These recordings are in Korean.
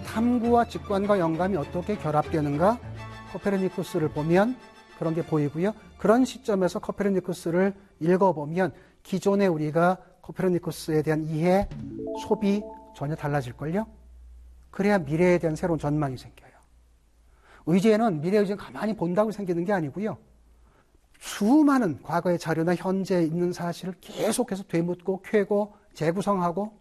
탐구와 직관과 영감이 어떻게 결합되는가? 코페르니쿠스를 보면 그런 게 보이고요. 그런 시점에서 코페르니쿠스를 읽어보면 기존에 우리가 코페르니쿠스에 대한 이해, 소비 전혀 달라질걸요? 그래야 미래에 대한 새로운 전망이 생겨요. 의지에는 미래 의지는 가만히 본다고 생기는 게 아니고요. 수많은 과거의 자료나 현재에 있는 사실을 계속해서 되묻고 쾌고 재구성하고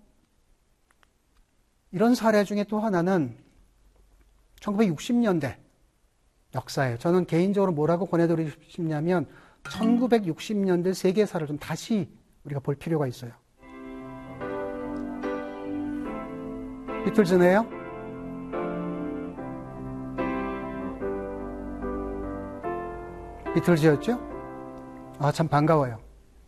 이런 사례 중에 또 하나는 1960년대 역사예요. 저는 개인적으로 뭐라고 권해드리고 싶냐면 1960년대 세계사를 좀 다시 우리가 볼 필요가 있어요. 비틀즈네요. 비틀즈였죠? 아, 참 반가워요.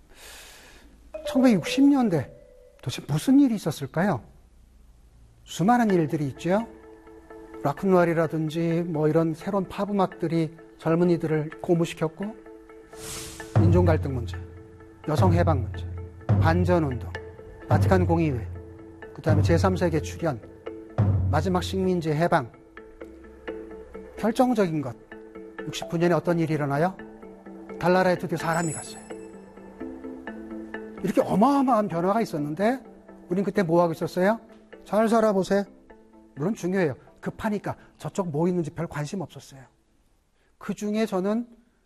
1960년대 도대체 무슨 일이 있었을까요? 수많은 일들이 있죠. 락큰롤이라든지 뭐 이런 새로운 팝 음악들이 젊은이들을 고무시켰고, 인종 갈등 문제, 여성 해방 문제, 반전운동, 바티칸 공의회, 그 다음에 제3세계 출현, 마지막 식민지 해방. 결정적인 것, 69년에 어떤 일이 일어나요? 달나라에 드디어 사람이 갔어요. 이렇게 어마어마한 변화가 있었는데 우린 그때 뭐하고 있었어요? 잘 살아보세요. 물론 중요해요. 급하니까 저쪽 뭐 있는지 별 관심 없었어요. 그 중에 저는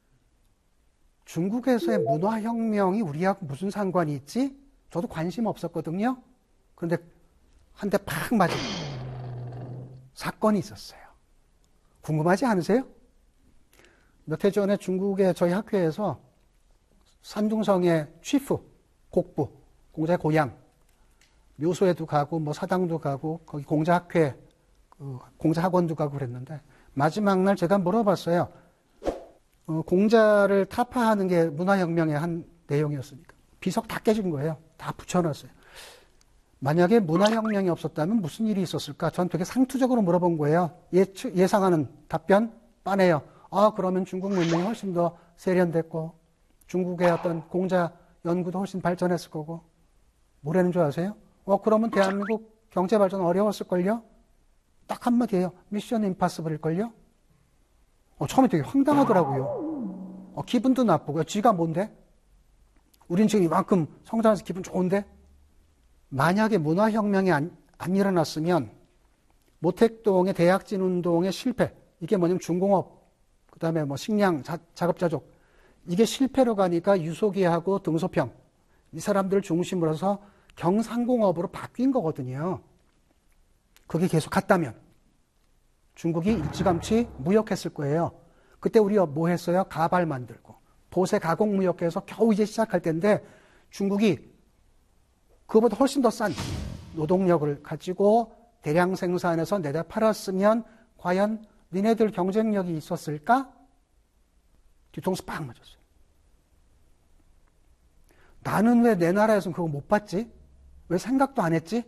중국에서의 문화혁명이 우리하고 무슨 상관이 있지? 저도 관심 없었거든요. 그런데 한 대 팍 맞은 사건이 있었어요. 궁금하지 않으세요? 몇 해 전에 중국의 저희 학교에서 산둥성의 취프, 곡부, 공자의 고향, 묘소에도 가고 뭐 사당도 가고 거기 공자학회, 공자학원도 가고 그랬는데 마지막 날 제가 물어봤어요. 공자를 타파하는 게 문화혁명의 한 내용이었으니까. 비석 다 깨진 거예요. 다 붙여놨어요. 만약에 문화혁명이 없었다면 무슨 일이 있었을까? 전 되게 상투적으로 물어본 거예요. 예상하는 답변 빠네요. 그러면 중국 문명이 훨씬 더 세련됐고 중국의 어떤 공자 연구도 훨씬 발전했을 거고. 뭐라는 줄 아세요? 그러면 대한민국 경제 발전 어려웠을걸요? 딱 한마디예요. 미션 임파서블일걸요? 처음에 되게 황당하더라고요. 기분도 나쁘고. 지가 뭔데? 우린 지금 이만큼 성장해서 기분 좋은데? 만약에 문화혁명이 안 일어났으면 모택동의 대약진 운동의 실패, 이게 뭐냐면 중공업, 그 다음에 뭐 식량, 자급자족, 이게 실패로 가니까 유소기하고 등소평, 이 사람들을 중심으로 해서 경상공업으로 바뀐 거거든요. 그게 계속 갔다면 중국이 일찌감치 무역했을 거예요. 그때 우리가 뭐 했어요? 가발 만들고 보세 가공 무역해서 겨우 이제 시작할 텐데 중국이 그거보다 훨씬 더 싼 노동력을 가지고 대량 생산해서 내다 팔았으면 과연 니네들 경쟁력이 있었을까? 뒤통수 팍 맞았어요. 나는 왜 내 나라에서는 그거 못 봤지? 왜 생각도 안 했지?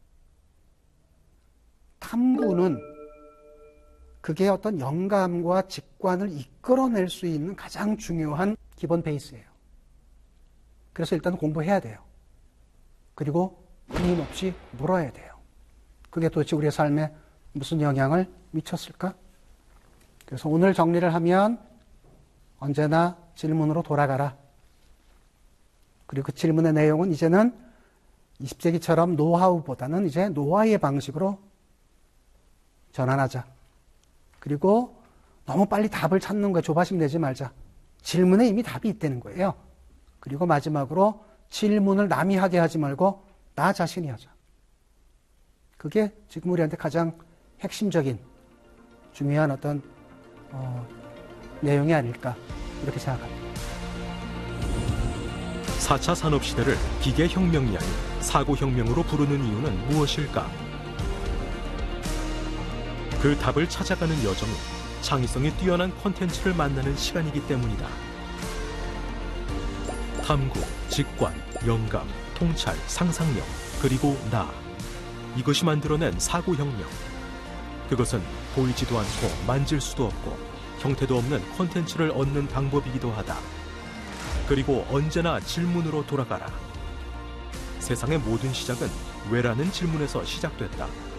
탐구는 그게 어떤 영감과 직관을 이끌어낼 수 있는 가장 중요한 기본 베이스예요. 그래서 일단 공부해야 돼요. 그리고 끊임없이 물어야 돼요. 그게 도대체 우리의 삶에 무슨 영향을 미쳤을까? 그래서 오늘 정리를 하면 언제나 질문으로 돌아가라. 그리고 그 질문의 내용은 이제는 20세기처럼 노하우보다는 이제 노화의 방식으로 전환하자. 그리고 너무 빨리 답을 찾는 거에 조바심 내지 말자. 질문에 이미 답이 있다는 거예요. 그리고 마지막으로 질문을 남이 하게 하지 말고 나 자신이 하자. 그게 지금 우리한테 가장 핵심적인 중요한 어떤 내용이 아닐까 이렇게 생각합니다. 4차 산업시대를 기계혁명이 아닌 사고혁명으로 부르는 이유는 무엇일까? 그 답을 찾아가는 여정은 창의성이 뛰어난 콘텐츠를 만나는 시간이기 때문이다. 탐구, 직관, 영감, 통찰, 상상력, 그리고 나. 이것이 만들어낸 사고혁명. 그것은 보이지도 않고 만질 수도 없고 형태도 없는 콘텐츠를 얻는 방법이기도 하다. 그리고 언제나 질문으로 돌아가라. 세상의 모든 시작은 왜라는 질문에서 시작됐다.